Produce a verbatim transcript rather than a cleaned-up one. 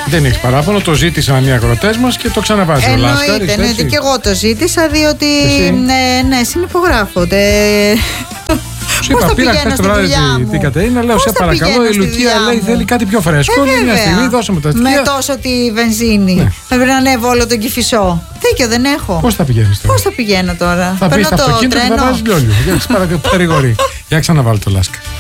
Δεν έχει παράπονο, το ζήτησαν οι ακροτές μας και το ξαναβάζει ο Λάσκαρης. Εννοείται, εννοείται. Και εγώ το ζήτησα, διότι. Ναι, ναι, συνυπογράφω. Σου είπα, πήρα χθες το βράδυ την Κατερίνα, λέω σε παρακαλώ, η Λουκία λέει θέλει κάτι πιο φρέσκο. Λέει μια στιγμή, δώσε μου τα στοιχεία. Με τόσο τη βενζίνη. Ναι. Πρέπει να ανέβω όλο τον Κηφισό. Δίκιο δεν έχω. Πώς θα πηγαίνεις τώρα? Πώς θα πηγαίνω τώρα? Θα πεις το αυτοκίνητο και θα βάζεις λιόλιο. Για να ξαναβάλω το Λάσκα.